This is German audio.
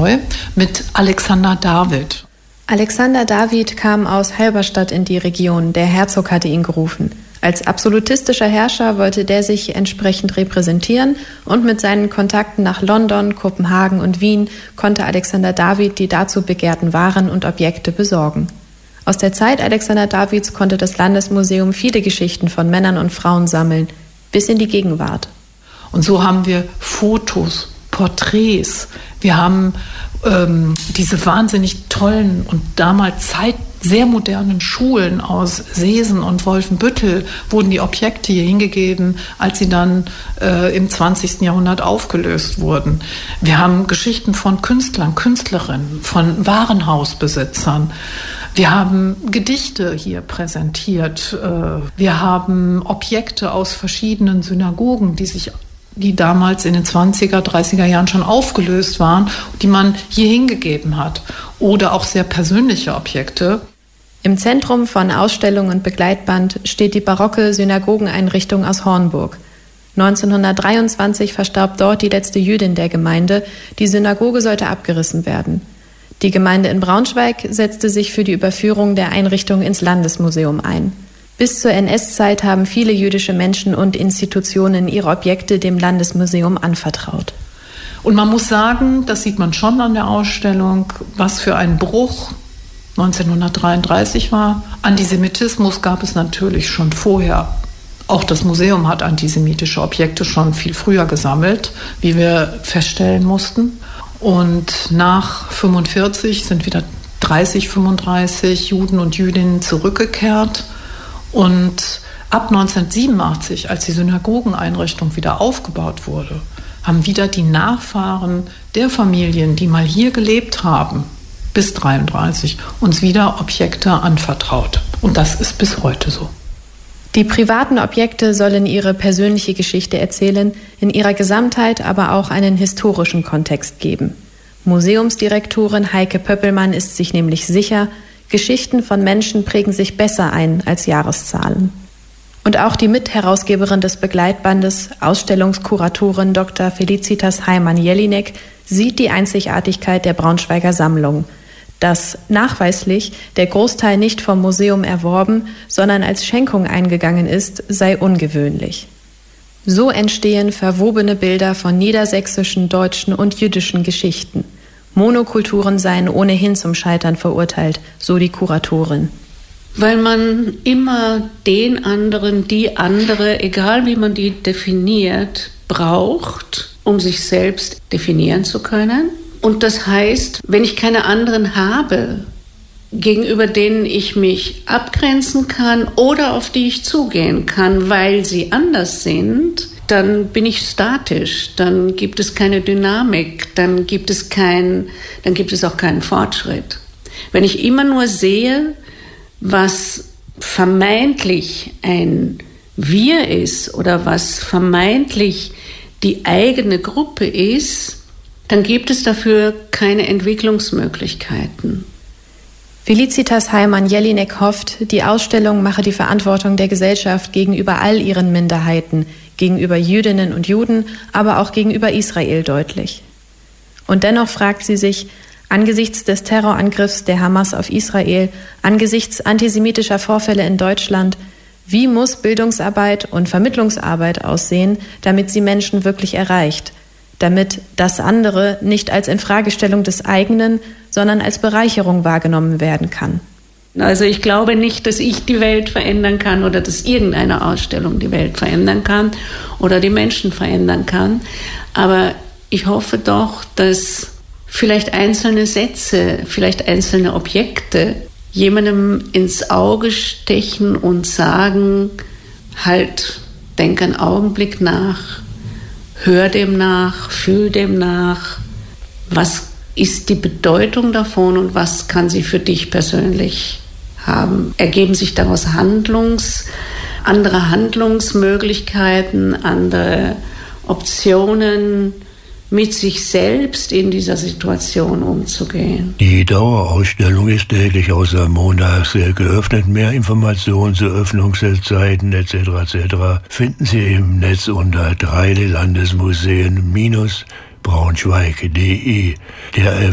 neu mit Alexander David. Alexander David kam aus Halberstadt in die Region. Der Herzog hatte ihn gerufen. Als absolutistischer Herrscher wollte der sich entsprechend repräsentieren und mit seinen Kontakten nach London, Kopenhagen und Wien konnte Alexander David die dazu begehrten Waren und Objekte besorgen. Aus der Zeit Alexander Davids konnte das Landesmuseum viele Geschichten von Männern und Frauen sammeln, bis in die Gegenwart. Und so haben wir Fotos, Porträts, wir haben diese wahnsinnig tollen und damals sehr modernen Schulen aus Seesen und Wolfenbüttel wurden die Objekte hier hingegeben, als sie dann im 20. Jahrhundert aufgelöst wurden. Wir haben Geschichten von Künstlern, Künstlerinnen, von Warenhausbesitzern. Wir haben Gedichte hier präsentiert. Wir haben Objekte aus verschiedenen Synagogen, die damals in den 20er, 30er Jahren schon aufgelöst waren, die man hier hingegeben hat. Oder auch sehr persönliche Objekte. Im Zentrum von Ausstellung und Begleitband steht die barocke Synagogeneinrichtung aus Hornburg. 1923 verstarb dort die letzte Jüdin der Gemeinde. Die Synagoge sollte abgerissen werden. Die Gemeinde in Braunschweig setzte sich für die Überführung der Einrichtung ins Landesmuseum ein. Bis zur NS-Zeit haben viele jüdische Menschen und Institutionen ihre Objekte dem Landesmuseum anvertraut. Und man muss sagen, das sieht man schon an der Ausstellung, was für ein Bruch 1933 war. Antisemitismus gab es natürlich schon vorher. Auch das Museum hat antisemitische Objekte schon viel früher gesammelt, wie wir feststellen mussten. Und nach 1945 sind wieder 35 Juden und Jüdinnen zurückgekehrt. Und ab 1987, als die Synagogeneinrichtung wieder aufgebaut wurde, haben wieder die Nachfahren der Familien, die mal hier gelebt haben, bis 1933, uns wieder Objekte anvertraut. Und das ist bis heute so. Die privaten Objekte sollen ihre persönliche Geschichte erzählen, in ihrer Gesamtheit aber auch einen historischen Kontext geben. Museumsdirektorin Heike Pöppelmann ist sich nämlich sicher, Geschichten von Menschen prägen sich besser ein als Jahreszahlen. Und auch die Mitherausgeberin des Begleitbandes, Ausstellungskuratorin Dr. Felicitas Heimann-Jelinek, sieht die Einzigartigkeit der Braunschweiger Sammlung. Dass nachweislich der Großteil nicht vom Museum erworben, sondern als Schenkung eingegangen ist, sei ungewöhnlich. So entstehen verwobene Bilder von niedersächsischen, deutschen und jüdischen Geschichten. Monokulturen seien ohnehin zum Scheitern verurteilt, so die Kuratorin. Weil man immer den anderen, die andere, egal wie man die definiert, braucht, um sich selbst definieren zu können. Und das heißt, wenn ich keine anderen habe, gegenüber denen ich mich abgrenzen kann oder auf die ich zugehen kann, weil sie anders sind, dann bin ich statisch, dann gibt es keine Dynamik, dann gibt es auch keinen Fortschritt. Wenn ich immer nur sehe, was vermeintlich ein Wir ist oder was vermeintlich die eigene Gruppe ist, dann gibt es dafür keine Entwicklungsmöglichkeiten. Felicitas Heimann-Jelinek hofft, die Ausstellung mache die Verantwortung der Gesellschaft gegenüber all ihren Minderheiten, gegenüber Jüdinnen und Juden, aber auch gegenüber Israel deutlich. Und dennoch fragt sie sich, angesichts des Terrorangriffs der Hamas auf Israel, angesichts antisemitischer Vorfälle in Deutschland, wie muss Bildungsarbeit und Vermittlungsarbeit aussehen, damit sie Menschen wirklich erreicht, damit das andere nicht als Infragestellung des eigenen, sondern als Bereicherung wahrgenommen werden kann. Also ich glaube nicht, dass ich die Welt verändern kann oder dass irgendeine Ausstellung die Welt verändern kann oder die Menschen verändern kann. Aber ich hoffe doch, dass vielleicht einzelne Sätze, vielleicht einzelne Objekte jemandem ins Auge stechen und sagen, halt, denk einen Augenblick nach, hör dem nach, fühl dem nach, was ist die Bedeutung davon und was kann sie für dich persönlich haben? Ergeben sich daraus andere Handlungsmöglichkeiten, andere Optionen, mit sich selbst in dieser Situation umzugehen. Die Dauerausstellung ist täglich außer montags geöffnet. Mehr Informationen zu Öffnungszeiten etc. finden Sie im Netz unter 3landesmuseen-braunschweig.de. Der